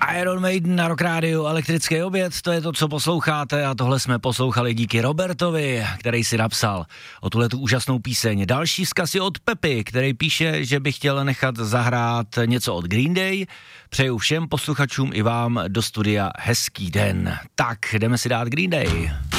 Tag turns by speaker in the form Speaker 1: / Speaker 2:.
Speaker 1: Iron Maiden na Rock Radio, elektrický oběd, to je to, co posloucháte a tohle jsme poslouchali díky Robertovi, který si napsal o tuhletu úžasnou píseň. Další vzkaz je od Pepy, který píše, že by chtěl nechat zahrát něco od Green Day. Přeju všem posluchačům i vám do studia hezký den. Tak, jdeme si dát Green Day.